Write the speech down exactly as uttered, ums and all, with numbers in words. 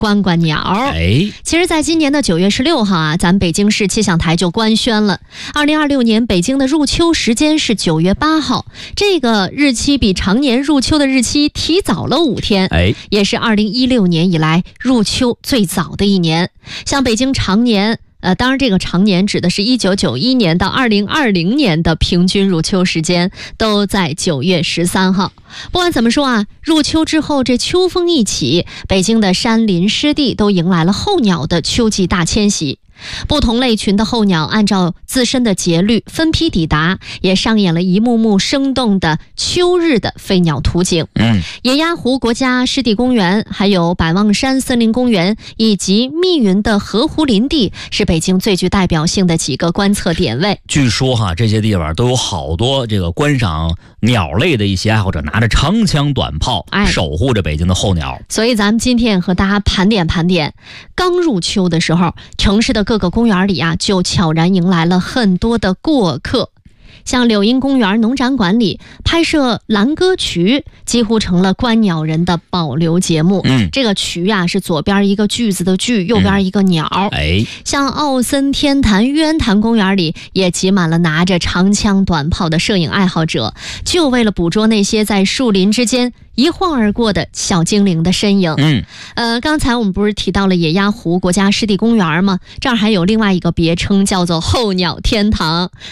观观鸟。 哎， 其实在今年的九月十六号啊，咱们北京市气象台就官宣了，二零二六年北京的入秋时间是九月八号，这个日期比常年入秋的日期提早了五天， 哎， 也是二零一六年以来入秋最早的一年。像北京常年呃，当然，这个常年指的是一九九一年到二零二零年的平均入秋时间，都在九月十三号。不管怎么说啊，入秋之后，这秋风一起，北京的山林湿地都迎来了候鸟的秋季大迁徙。不同类群的候鸟按照自身的节律分批抵达，也上演了一幕幕生动的秋日的飞鸟图景。 嗯， 野鸭湖国家湿地公园，还有百望山森林公园以及密云的河湖林地，是北京最具代表性的几个观测点位。 据说哈，这些地方都有好多这个观赏鸟类的一些爱好者，拿着长枪短炮， 哎， 守护着北京的候鸟。 所以咱们今天和大家盘点盘点，刚入秋的时候，城市的各个公园里啊，就悄然迎来了很多的过客。像柳荫公园农展馆里拍摄蓝歌渠，几乎成了观鸟人的保留节目。 嗯， 这个渠啊是左边一个句子的句，右边一个鸟。 嗯、哎， 像奥森天坛、玉渊潭公园里也挤满了拿着长枪短炮的摄影爱好者，就为了捕捉那些在树林之间一晃而过的小精灵的身影。 嗯， 呃，刚才我们不是提到了野鸭湖国家湿地公园吗？这儿还有另外一个别称，叫做候鸟天堂。